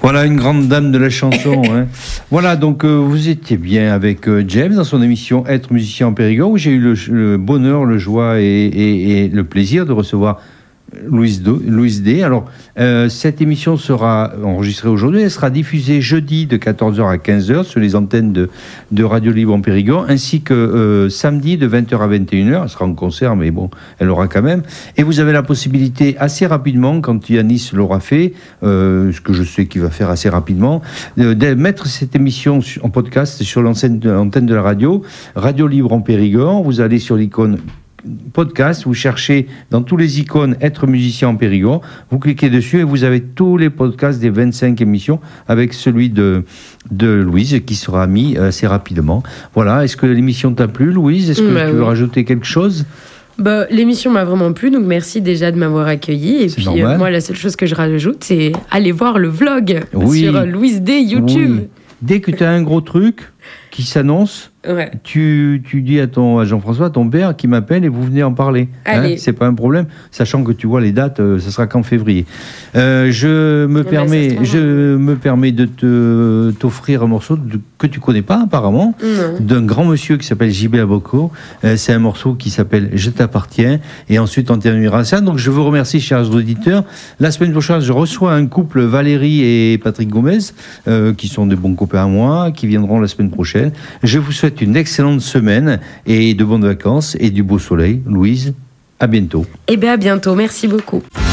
Voilà, une grande dame de la chanson. Hein. Voilà, donc vous étiez bien avec James dans son émission Être musicien en Périgord, où j'ai eu le bonheur, le joie et le plaisir de recevoir Louise D. Alors, cette émission sera enregistrée aujourd'hui. Elle sera diffusée jeudi de 14h à 15h sur les antennes de Radio Libre en Périgord, ainsi que samedi de 20h à 21h. Elle sera en concert, mais bon, elle aura quand même. Et vous avez la possibilité assez rapidement, quand Yanis l'aura fait, ce que je sais qu'il va faire assez rapidement, de mettre cette émission en podcast sur l'antenne de la radio, Radio Libre en Périgord. Vous allez sur l'icône podcast, vous cherchez dans tous les icônes Être musicien en Périgord, vous cliquez dessus et vous avez tous les podcasts des 25 émissions avec celui de Louise qui sera mis assez rapidement. Voilà, est-ce que l'émission t'a plu, Louise? Est-ce que tu veux rajouter quelque chose? L'émission m'a vraiment plu, donc merci déjà de m'avoir accueilli. Et puis moi, la seule chose que je rajoute, c'est aller voir le vlog sur Louise D YouTube. Oui. Dès que tu as un gros truc qui s'annonce, tu dis à Jean-François, ton père, qui m'appelle et vous venez en parler. Hein, c'est pas un problème, sachant que tu vois les dates, ça sera qu'en février. Je me permets de t'offrir un morceau que tu connais pas apparemment, d'un grand monsieur qui s'appelle JB Aboko. C'est un morceau qui s'appelle Je t'appartiens. Et ensuite on terminera ça. Donc je vous remercie, chers auditeurs. La semaine prochaine, je reçois un couple, Valérie et Patrick Gomez, qui sont des bons copains à moi, qui viendront la semaine prochaine. Je vous souhaite une excellente semaine et de bonnes vacances et du beau soleil. Louise, à bientôt. À bientôt. Merci beaucoup.